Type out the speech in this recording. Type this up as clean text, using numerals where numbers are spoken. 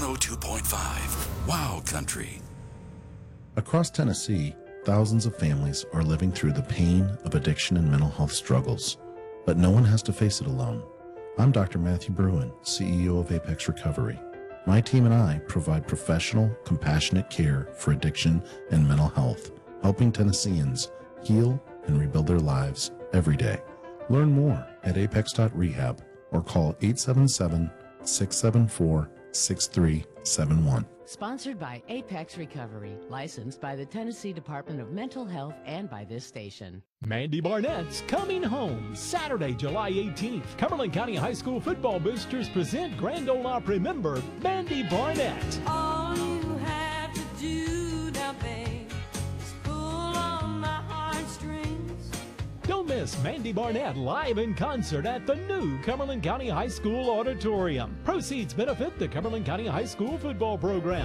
102.5. Wow Country. Across Tennessee, thousands of families are living through the pain of addiction and mental health struggles, but no one has to face it alone. I'm Dr. Matthew Bruin, CEO of Apex Recovery. My team and I provide professional, compassionate care for addiction and mental health, helping Tennesseans heal and rebuild their lives every day. Learn more at apex.rehab or call 877-674-6371. Sponsored by Apex Recovery, licensed by the Tennessee Department of Mental Health and by this station. Mandy Barnett's Coming Home, Saturday, July 18th. Cumberland County High School football boosters present Grand Ole Opry member Mandy Barnett. All you have to do now, babe, is pull on my heartstrings. Don't miss Mandy Barnett live in concert at the new Cumberland County High School Auditorium. Proceeds benefit the Cumberland County High School football program.